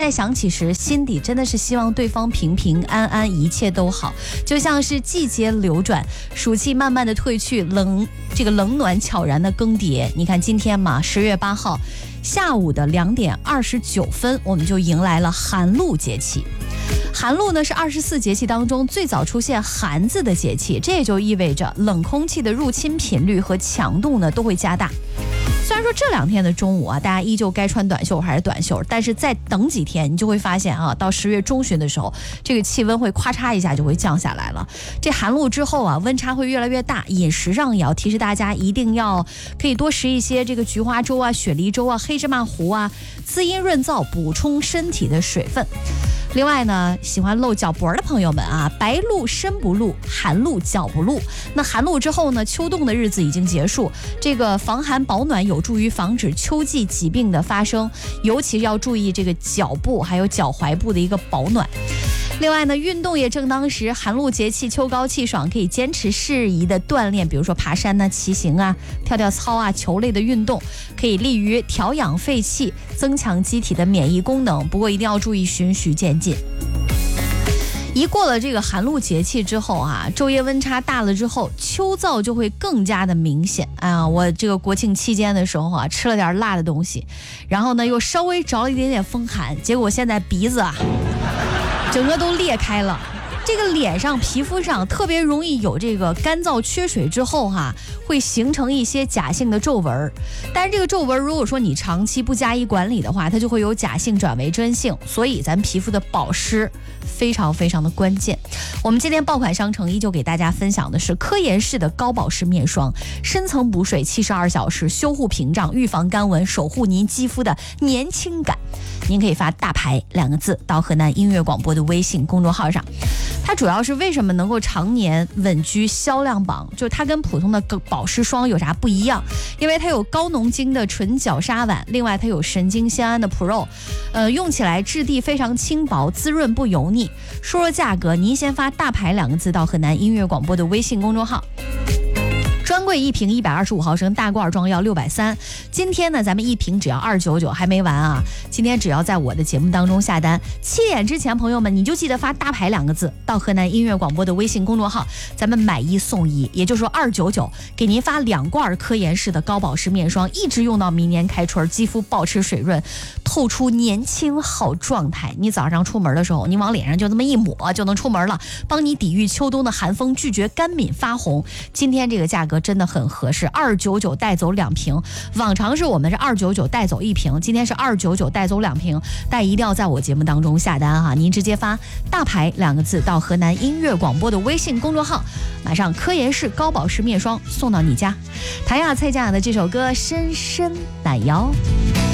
在想起时，心底真的是希望对方平平安安，一切都好。就像是季节流转，暑气慢慢的退去，冷暖悄然的更迭。你看今天嘛，10月8号下午的2点29分，我们就迎来了寒露节气。寒露呢是24节气当中最早出现寒字的节气，这也就意味着冷空气的入侵频率和强度呢都会加大。虽然说这2天的中午啊，大家依旧该穿短袖还是短袖，但是再等几天，你就会发现啊，到10月中旬的时候，这个气温会咔嚓一下就会降下来了。这寒露之后啊，温差会越来越大，饮食上也要提示大家一定要可以多食一些这个菊花粥啊、雪梨粥啊、黑芝麻糊啊，滋阴润燥，补充身体的水分。另外呢，喜欢露脚脖的朋友们啊，白露身不露，寒露脚不露。那寒露之后呢，秋冻的日子已经结束，这个防寒保暖有助于防止秋季疾病的发生，尤其要注意这个脚部还有脚踝部的一个保暖。另外呢，运动也正当时，寒露节气，秋高气爽，可以坚持适宜的锻炼，比如说爬山呢、骑行啊、跳跳操啊、球类的运动，可以利于调养肺气，增强机体的免疫功能。不过一定要注意循序渐进。一过了这个寒露节气之后啊，昼夜温差大了之后，秋燥就会更加的明显啊。我这个国庆期间的时候啊，吃了点辣的东西，然后呢又稍微着了一点点风寒，结果现在鼻子啊整个都裂开了。这个脸上皮肤上特别容易有这个干燥缺水之后会形成一些假性的皱纹，但是这个皱纹如果说你长期不加以管理的话，它就会由假性转为真性，所以咱皮肤的保湿非常非常的关键。我们今天爆款商城依旧给大家分享的是科颜氏的高保湿面霜，深层补水72小时，修护屏障，预防干纹，守护您肌肤的年轻感。您可以发大牌2个字到河南音乐广播的微信公众号上。它主要是为什么能够常年稳居销量榜，就是它跟普通的保湿霜有啥不一样？因为它有高浓精的纯角鲨烷，另外它有神经酰胺的 Pro， 用起来质地非常轻薄，滋润不油腻。说说价格，您先发大牌2个字到河南音乐广播的微信公众号。专柜一瓶125毫升大罐装要630，今天呢咱们一瓶只要299，还没完啊！今天只要在我的节目当中下单，7点之前朋友们你就记得发大牌2个字到河南音乐广播的微信公众号，咱们买1送1，也就是说299，给您发2罐科颜氏的高保湿面霜，一直用到明年开春，肌肤保持水润，透出年轻好状态。你早上出门的时候，你往脸上就这么一抹就能出门了，帮你抵御秋冬的寒风，拒绝干敏发红。今天这个价格真的很合适，299带走2瓶，往常是我们是299带走1瓶，今天是299带走2瓶，但一定要在我节目当中下单哈，您直接发大牌2个字到河南音乐广播的微信公众号，马上科颜氏高保湿面霜送到你家。谭雅蔡健雅的这首歌深深难摇。